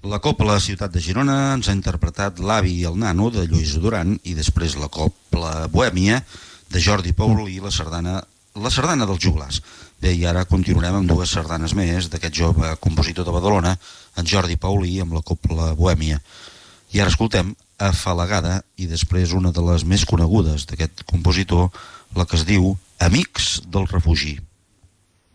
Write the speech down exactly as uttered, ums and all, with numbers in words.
La Copla Ciutat de Girona ens ha interpretat L'Avi i el Nano de Lluís Duran i després la Copla Bohèmia de Jordi Paulí i la sardana, la sardana dels Joglars. Bé, i ara continuarem amb dues sardanes més d'aquest jove compositor de Badalona, en Jordi Paulí, amb la Copla Bohèmia. I ara escoltem Afalagada i després una de les més conegudes d'aquest compositor, la que es diu Amics del Refugi.